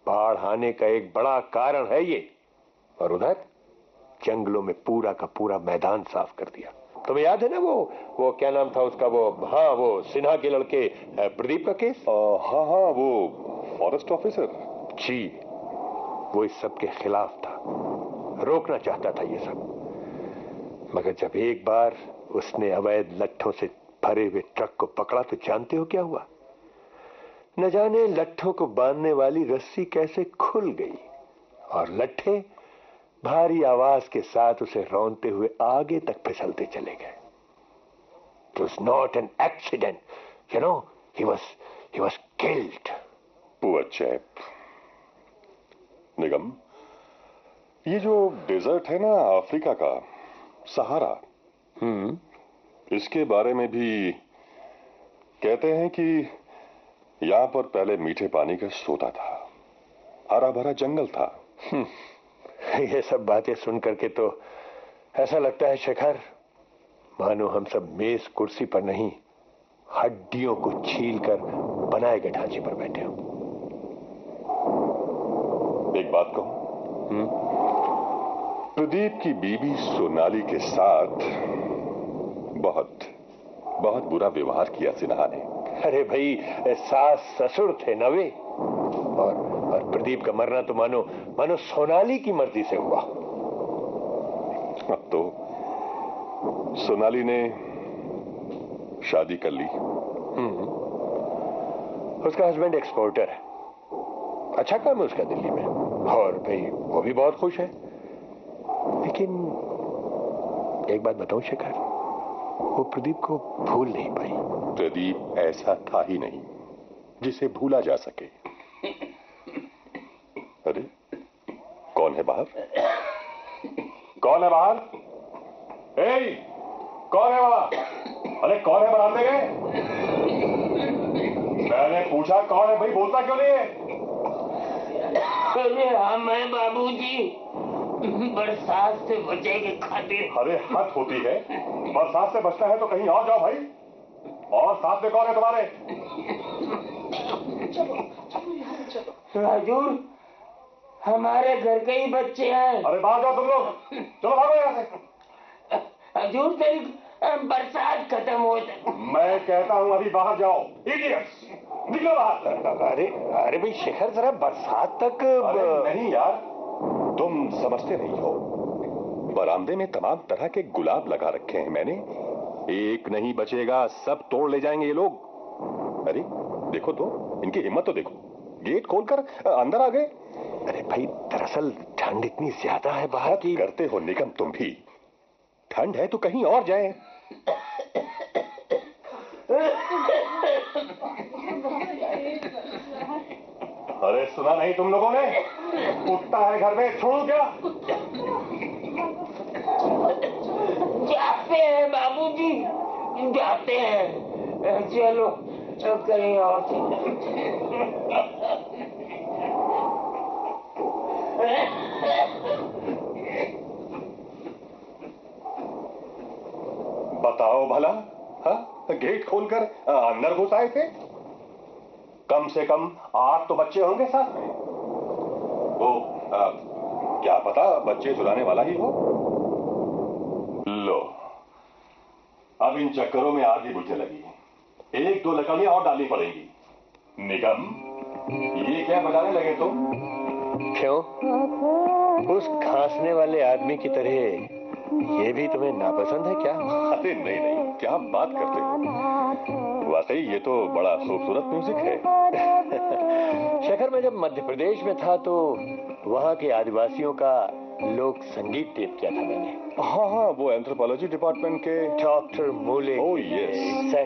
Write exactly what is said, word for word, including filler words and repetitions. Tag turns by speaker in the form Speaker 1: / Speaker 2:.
Speaker 1: बाढ़ आने का एक बड़ा कारण है ये। और उधर जंगलों में पूरा का पूरा मैदान साफ कर दिया। तुम्हें याद है ना वो वो क्या नाम था उसका, वो हाँ वो सिन्हा के लड़के प्रदीप का केस।
Speaker 2: हाँ हाँ वो फॉरेस्ट ऑफिसर
Speaker 1: जी, वो इस सब के खिलाफ था, रोकना चाहता था ये सब। मगर जब एक बार उसने अवैध लट्ठों से भरे हुए ट्रक को पकड़ा तो जानते हो क्या हुआ? न जाने लट्ठों को बांधने वाली रस्सी कैसे खुल गई और लट्ठे भारी आवाज के साथ उसे रौंदते हुए आगे तक फिसलते चले गए। It was not an accident, you know. He was he was killed.
Speaker 2: Poor chap. निगम, ये जो डेजर्ट है ना अफ्रीका का, सहारा,
Speaker 1: हम्म
Speaker 2: इसके बारे में भी कहते हैं कि यहाँ पर पहले मीठे पानी का सोता था, हरा भरा जंगल था।
Speaker 1: ये सब बातें सुन करके तो ऐसा लगता है शेखर, मानो हम सब मेज कुर्सी पर नहीं, हड्डियों को छील कर बनाए गए ढांचे पर बैठे हो।
Speaker 2: एक बात कहूं, प्रदीप की बीबी सोनाली के साथ बहुत बहुत बुरा व्यवहार किया सिन्हा ने।
Speaker 1: अरे भाई, सास ससुर थे ना वे, और और प्रदीप का मरना तो मानो मानो सोनाली की मर्जी से हुआ।
Speaker 2: अब तो सोनाली ने शादी कर ली।
Speaker 1: हम्म उसका हस्बैंड एक्सपोर्टर है, अच्छा काम है उसका दिल्ली में, और भाई वो भी बहुत खुश है। लेकिन एक बात बताऊं शेखर, वो प्रदीप को भूल नहीं पाई।
Speaker 2: प्रदीप ऐसा था ही नहीं जिसे भूला जा सके। अरे कौन है बाहर? कौन है बाहर? ए, कौन है वहां? अरे कौन है बरामदे गए? मैंने पूछा कौन है भाई, बोलता क्यों नहीं है?
Speaker 3: अरे हम है बाबूजी, बरसात से बचे के खातिर।
Speaker 2: अरे हद होती है, बरसात से बचना है तो कहीं और जाओ भाई। और साथ में कौन है तुम्हारे?
Speaker 3: चलो चलो यहाँ से चलो। हजूर, हमारे घर के ही बच्चे हैं।
Speaker 2: अरे बाहर जाओ तुम लोग, चलो भागो यहाँ से।
Speaker 3: हजूर तेरी बरसात खत्म हो जाए।
Speaker 2: मैं कहता हूँ अभी बाहर जाओ, इडियट्स, निकलो बाहर।
Speaker 1: अरे अरे भाई शेखर, जरा बरसात तक।
Speaker 2: अरे नहीं यार, तुम समझते नहीं हो, बरामदे में तमाम तरह के गुलाब लगा रखे हैं मैंने, एक नहीं बचेगा, सब तोड़ ले जाएंगे ये लोग। अरे देखो तो, इनकी हिम्मत तो देखो, गेट खोलकर अंदर आ गए।
Speaker 1: अरे भाई, दरअसल ठंड इतनी ज्यादा है बाहर की।
Speaker 2: करते हो निगम तुम भी, ठंड है तो कहीं और जाए। अरे सुना नहीं तुम लोगों ने, कुत्ता है घर में, छोड़ू क्या?
Speaker 3: जाते हैं बाबूजी, जाते हैं, चलो कहीं और
Speaker 2: बताओ भला, हाँ? गेट खोलकर अंदर घुस आए थे, कम से कम आठ तो बच्चे होंगे साथ में। वो आ, क्या पता बच्चे चुराने वाला ही हो। लो, अब इन चक्करों में आग ही बुझने लगी, एक दो लकड़ियां और डालनी पड़ेगी। निगम, ये क्या बजाने लगे तुम?
Speaker 1: क्यों? उस खांसने वाले आदमी की तरह ये भी तुम्हें नापसंद है क्या?
Speaker 2: अरे नहीं नहीं, क्या बात करते हो, वाकई ये तो बड़ा खूबसूरत म्यूजिक है।
Speaker 1: शेखर, मैं जब मध्य प्रदेश में था तो वहाँ के आदिवासियों का लोक संगीत टेप किया था मैंने।
Speaker 2: हाँ हाँ, वो एंथ्रोपोलॉजी डिपार्टमेंट के
Speaker 1: डॉक्टर मूले।
Speaker 2: Oh yes.